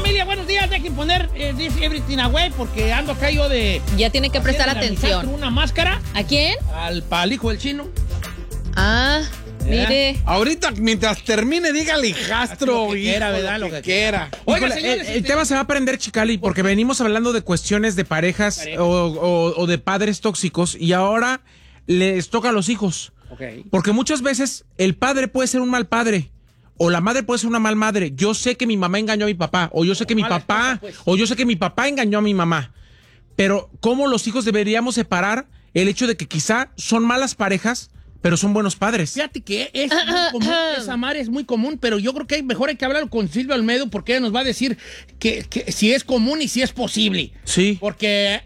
familia? Buenos días. Dejen poner This Everything Away porque ando acá yo de... Ya tiene que prestar atención. ¿Una máscara? ¿A quién? Al hijo del chino. Ah, mire. Ahorita, mientras termine, dígale hijastro. Lo que quiera, ¿verdad? Lo que quiera. Oiga, Oiga, señores, el tema se va a prender, Chicali, porque venimos hablando de cuestiones de parejas o de padres tóxicos y ahora les toca a los hijos. Okay. Porque muchas veces el padre puede ser un mal padre o la madre puede ser una mal madre. Yo sé que mi mamá engañó a mi papá o yo sé que mi papá o yo sé que mi papá engañó a mi mamá. Pero ¿cómo los hijos deberíamos separar el hecho de que quizá son malas parejas, pero son buenos padres? Fíjate que es muy común, esa madre es muy común, pero yo creo que mejor hay que hablar con Silvia Olmedo porque ella nos va a decir que si es común y si es posible. Sí. Porque,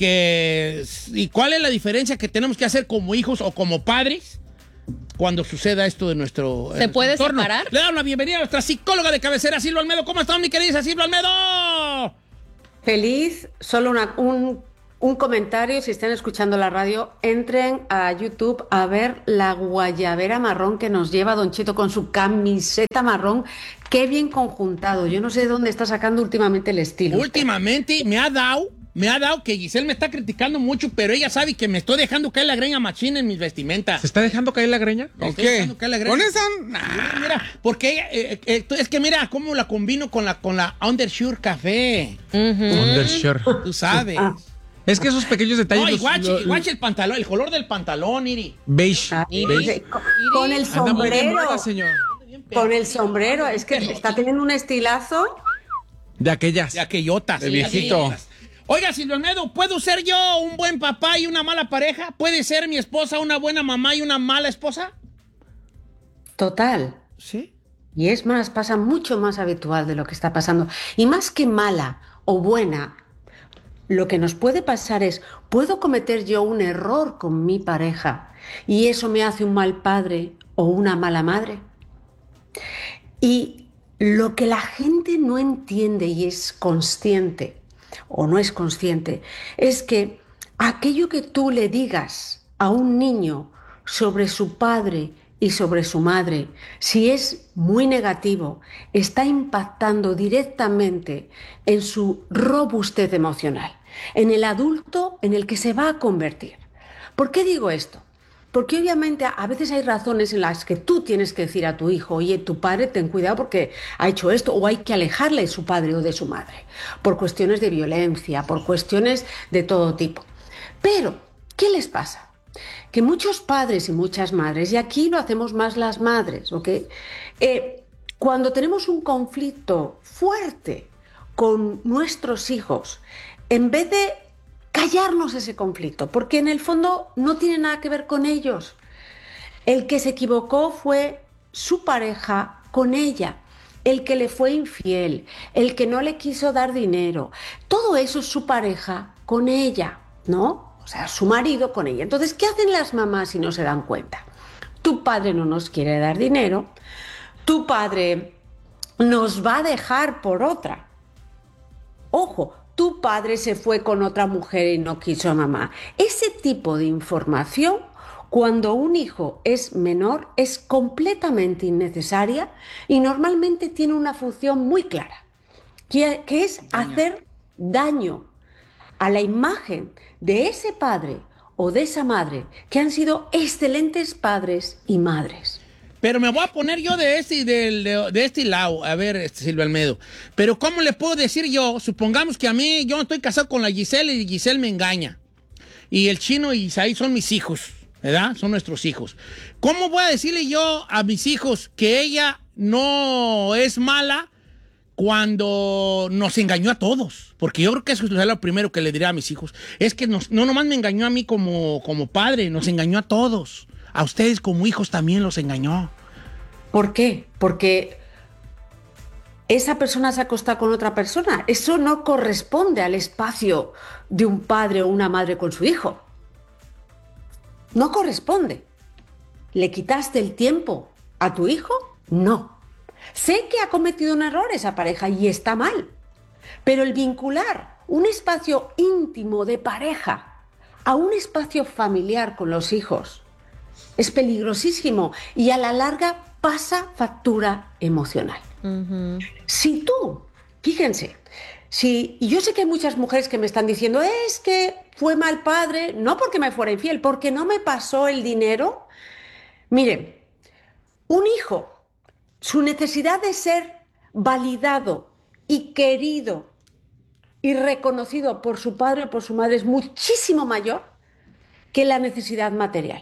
¿y cuál es la diferencia que tenemos que hacer como hijos o como padres cuando suceda esto de nuestro ¿Se puede entorno? separar? Le damos la bienvenida a nuestra psicóloga de cabecera, Silvia Olmedo. ¿Cómo está, mi querida Silvia Olmedo? Feliz, solo un comentario, si están escuchando la radio, entren a YouTube a ver la guayabera marrón que nos lleva Don Chito con su camiseta marrón. Qué bien conjuntado. Yo no sé de dónde está sacando últimamente el estilo. Últimamente me ha dado que Giselle me está criticando mucho, pero ella sabe que me estoy dejando caer la greña machín en mis vestimentas. ¿Se está dejando caer la greña? Me estoy dejando caer la greña. ¿Con esa? Mira, porque ella, es que mira cómo la combino con la Undershirt Café. Undershirt. Tú sabes. Es que esos pequeños detalles... No, y guache el pantalón, el color del pantalón, Iri. Beige. Ay, con el Anda muy de sombrero. moda, señor. Con el sombrero. Es que está teniendo un estilazo. De aquellas. De aquellotas. De viejito. Oiga, Silvio Olmedo, ¿puedo ser yo un buen papá y una mala pareja? ¿Puede ser mi esposa una buena mamá y una mala esposa? Total. Sí. Y es más, pasa mucho más habitual de lo que está pasando. Y más que mala o buena, lo que nos puede pasar es, ¿puedo cometer yo un error con mi pareja y eso me hace un mal padre o una mala madre? Y lo que la gente no entiende y es consciente o no es consciente es que aquello que tú le digas a un niño sobre su padre y sobre su madre, si es muy negativo, está impactando directamente en su robustez emocional, en el adulto en el que se va a convertir. ¿Por qué digo esto? Porque obviamente a veces hay razones en las que tú tienes que decir a tu hijo, oye, tu padre ten cuidado porque ha hecho esto, o hay que alejarle de su padre o de su madre, por cuestiones de violencia, por cuestiones de todo tipo. Pero, ¿qué les pasa? Que muchos padres y muchas madres, y aquí lo hacemos más las madres, ¿ok? Cuando tenemos un conflicto fuerte con nuestros hijos, en vez de callarnos ese conflicto, porque en el fondo no tiene nada que ver con ellos. El que se equivocó fue su pareja con ella, el que le fue infiel, el que no le quiso dar dinero. Todo eso es su pareja con ella, ¿no? O sea, su marido con ella. Entonces, ¿qué hacen las mamás si no se dan cuenta? Tu padre no nos quiere dar dinero, tu padre nos va a dejar por otra. Ojo, tu padre se fue con otra mujer y no quiso a mamá. Ese tipo de información, cuando un hijo es menor, es completamente innecesaria y normalmente tiene una función muy clara, que es hacer daño a la imagen de ese padre o de esa madre que han sido excelentes padres y madres. Pero me voy a poner yo de este lado, a ver, Silvia Olmedo. Pero ¿cómo le puedo decir yo? Supongamos que a mí, yo estoy casado con la Giselle y Giselle me engaña. Y el chino y Isaí son mis hijos, ¿verdad? Son nuestros hijos. ¿Cómo voy a decirle yo a mis hijos que ella no es mala cuando nos engañó a todos? Porque yo creo que eso es lo primero que le diría a mis hijos. Es que no nomás me engañó a mí como padre, nos engañó a todos. A ustedes como hijos también los engañó. ¿Por qué? Porque esa persona se acosta con otra persona. Eso no corresponde al espacio de un padre o una madre con su hijo. No corresponde. ¿Le quitaste el tiempo a tu hijo? No. Sé que ha cometido un error esa pareja y está mal. Pero el vincular un espacio íntimo de pareja a un espacio familiar con los hijos es peligrosísimo y a la larga pasa factura emocional. Si tú fíjense, y yo sé que hay muchas mujeres que me están diciendo, es que fue mal padre, no porque me fuera infiel, porque no me pasó el dinero. Miren, un hijo, su necesidad de ser validado y querido y reconocido por su padre o por su madre es muchísimo mayor que la necesidad material.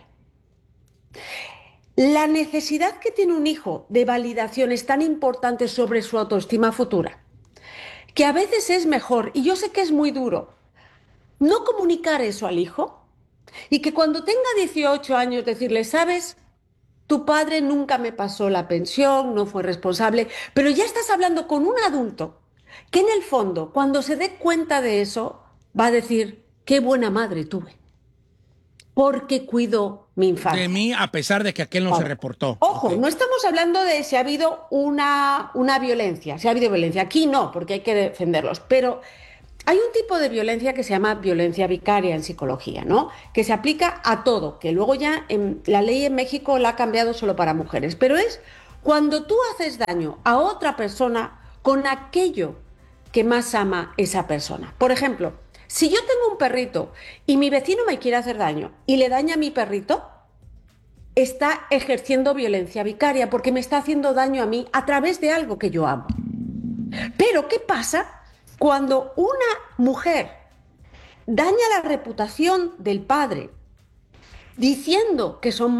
La necesidad que tiene un hijo de validación es tan importante sobre su autoestima futura que a veces es mejor, y yo sé que es muy duro, no comunicar eso al hijo y que cuando tenga 18 años decirle, ¿sabes? Tu padre nunca me pasó la pensión, no fue responsable, pero ya estás hablando con un adulto que en el fondo, cuando se dé cuenta de eso, va a decir, qué buena madre tuve, porque cuidó mi infancia. De mí, a pesar de que aquel no se reportó. Ojo, Ok. no estamos hablando de si ha habido una violencia, si ha habido violencia. Aquí no, porque hay que defenderlos. Pero hay un tipo de violencia que se llama violencia vicaria en psicología, ¿no? Que se aplica a todo, que luego ya la ley en México la ha cambiado solo para mujeres. Pero es cuando tú haces daño a otra persona con aquello que más ama esa persona. Por ejemplo, si yo tengo un perrito y mi vecino me quiere hacer daño y le daña a mi perrito, está ejerciendo violencia vicaria porque me está haciendo daño a mí a través de algo que yo amo. Pero ¿qué pasa cuando una mujer daña la reputación del padre diciendo que son